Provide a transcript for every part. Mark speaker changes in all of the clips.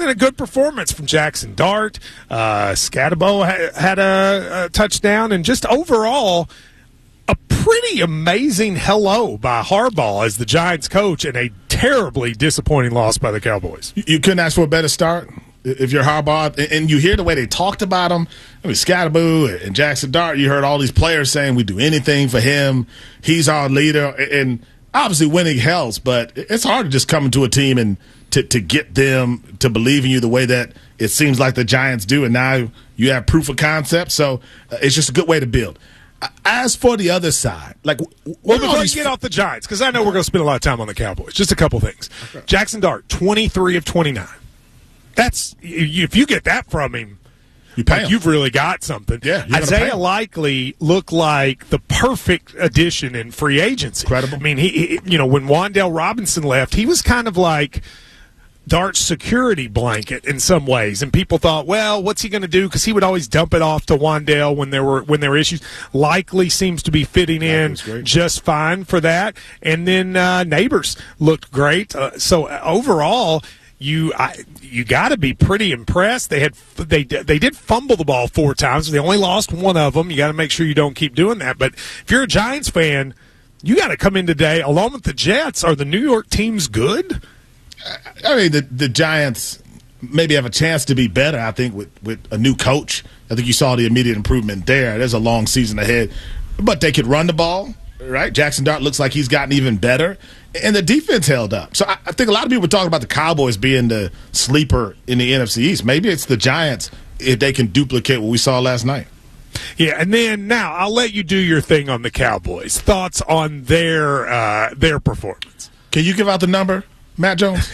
Speaker 1: then a good performance from Jackson Dart. Scatabo had a touchdown, and just overall a pretty amazing hello by Harbaugh as the Giants coach, and a terribly disappointing loss by the Cowboys.
Speaker 2: You couldn't ask for a better start if you're Harbaugh, and you hear the way they talked about him. I mean, Scatabo and Jackson Dart, you heard all these players saying we do anything for him. He's our leader, and obviously winning helps, but it's hard to just come into a team and to get them to believe in you the way that it seems like the Giants do, and now you have proof of concept, so it's just a good way to build. As for the other side, before
Speaker 1: you get off the Giants, because I know we're going to spend a lot of time on the Cowboys, just a couple things. Okay. Jackson Dart, 23 of 29. That's if you get that from him, you've really got something.
Speaker 2: Yeah,
Speaker 1: Isaiah Likely looked like the perfect addition in free agency.
Speaker 2: Incredible.
Speaker 1: I mean, he when Wan'Dale Robinson left, he was kind of like Dart's security blanket in some ways, and people thought, well, what's he going to do? Because he would always dump it off to Wan'Dale when there were issues. Likely seems to be fitting in just fine for that. And then Neighbors looked great. So overall, you got to be pretty impressed. They did fumble the ball 4 times. They only lost one of them. You got to make sure you don't keep doing that. But if you're a Giants fan, you got to come in today along with the Jets. Are the New York teams good?
Speaker 2: I mean, the Giants maybe have a chance to be better, I think, with a new coach. I think you saw the immediate improvement there. There's a long season ahead. But they could run the ball, right? Jackson Dart looks like he's gotten even better. And the defense held up. So I think a lot of people are talking about the Cowboys being the sleeper in the NFC East. Maybe it's the Giants if they can duplicate what we saw last night.
Speaker 1: Yeah, and then now I'll let you do your thing on the Cowboys. Thoughts on their performance?
Speaker 2: Can you give out the number, Matt Jones?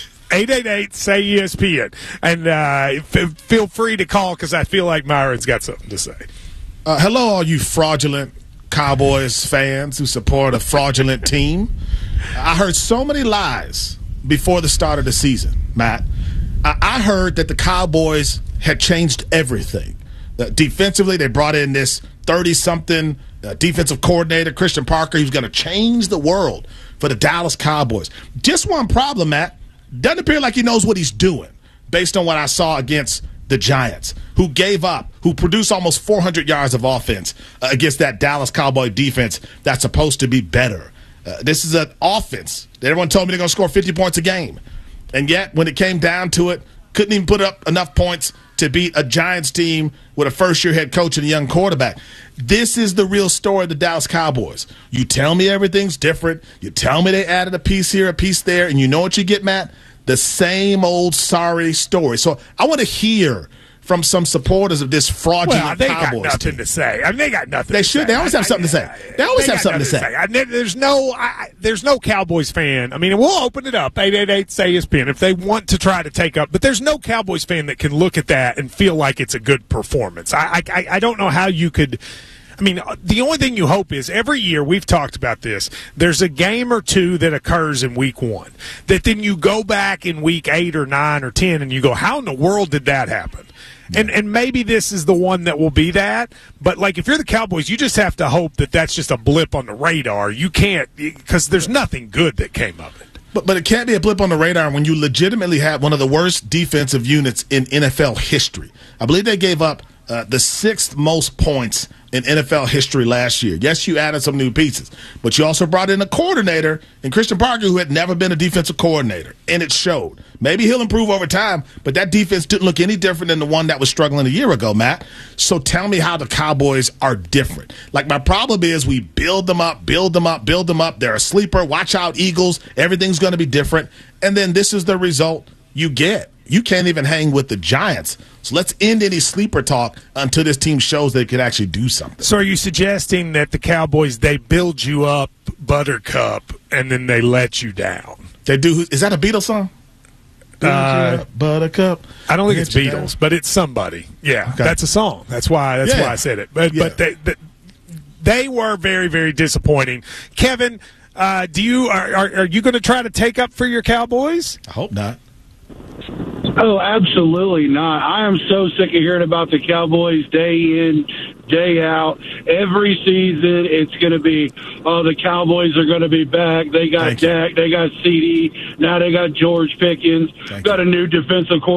Speaker 1: 888-SAY-ESPN. And feel free to call because I feel like Myron's got something to say.
Speaker 2: Hello, all you fraudulent Cowboys fans who support a fraudulent team. I heard so many lies before the start of the season, Matt. I heard that the Cowboys had changed everything. Defensively, they brought in this 30-something defensive coordinator, Christian Parker. He was going to change the world for the Dallas Cowboys. Just one problem, Matt. Doesn't appear like he knows what he's doing based on what I saw against the Giants, who gave up, who produced almost 400 yards of offense against that Dallas Cowboy defense that's supposed to be better. This is an offense. Everyone told me they're going to score 50 points a game. And yet, when it came down to it, couldn't even put up enough points to beat a Giants team with a first-year head coach and a young quarterback. This is the real story of the Dallas Cowboys. You tell me everything's different. You tell me they added a piece here, a piece there, and you know what you get, Matt? The same old sorry story. So I want to hear from some supporters of this fraudulent
Speaker 1: they
Speaker 2: Cowboys
Speaker 1: got nothing
Speaker 2: team.
Speaker 1: to say. I mean, they got nothing.
Speaker 2: They should. They always have something to say. They always have something to say.
Speaker 1: There's no Cowboys fan. I mean, we'll open it up. 888-SAY-ESPN if they want to try to take up. But there's no Cowboys fan that can look at that and feel like it's a good performance. I don't know how you could. I mean, the only thing you hope is every year, we've talked about this, there's a game or two that occurs in week 1 that then you go back in week 8 or 9 or 10 and you go, how in the world did that happen? And maybe this is the one that will be that. But, like, if you're the Cowboys, you just have to hope that that's just a blip on the radar. You can't – because there's nothing good that came of it.
Speaker 2: But it can't be a blip on the radar when you legitimately have one of the worst defensive units in NFL history. I believe they gave up the 6th most points in NFL history last year. Yes, you added some new pieces, but you also brought in a coordinator in Christian Parker who had never been a defensive coordinator, and it showed. Maybe he'll improve over time, but that defense didn't look any different than the one that was struggling a year ago, Matt. So tell me how the Cowboys are different. Like, my problem is we build them up. They're a sleeper. Watch out, Eagles. Everything's going to be different. And then this is the result you get. You can't even hang with the Giants. So let's end any sleeper talk until this team shows they can actually do something.
Speaker 1: So are you suggesting that the Cowboys, they build you up, Buttercup, and then they let you down?
Speaker 2: They do. Is that a Beatles song? Buttercup.
Speaker 1: I don't think it's Beatles, but it's somebody. Yeah, okay. That's a song. That's why I said it. But they were very, very disappointing. Kevin, are you going to try to take up for your Cowboys?
Speaker 2: I hope not.
Speaker 3: Oh, absolutely not. I am so sick of hearing about the Cowboys day in, day out. Every season it's going to be, the Cowboys are going to be back. They got Dak, they got CD, now they got George Pickens, got a new defensive coordinator.